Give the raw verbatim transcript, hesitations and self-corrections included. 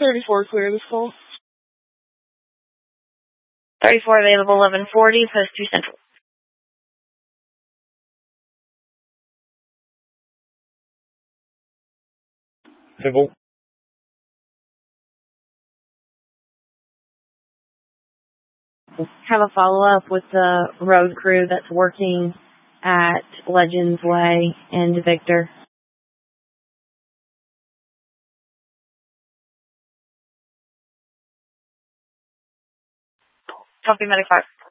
thirty-four, clear this call. thirty-four available, eleven forty, post two central. Civil. Have a follow-up with the road crew that's working at Legends Way and Victor. Copy, Medic five.